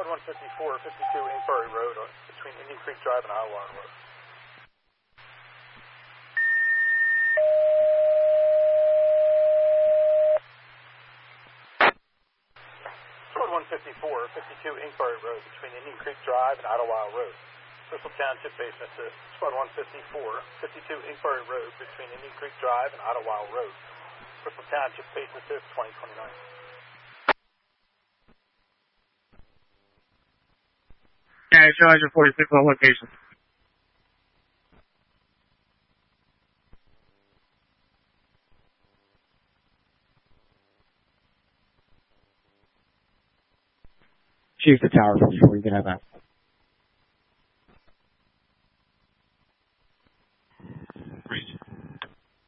Squad 154, 52 Inquiry Road between Indian Creek Drive and Idlewild Road. Squad 154, 52 Inquiry Road between Indian Creek Drive and Idlewild Road. Bristol Township Base and Assist. Squad 154, 52 Inquiry Road between Indian Creek Drive and Idlewild Road. Bristol Township Base and Assist 2029. Yeah, show us your 46 on location. Chief to Tower 54, you can have that.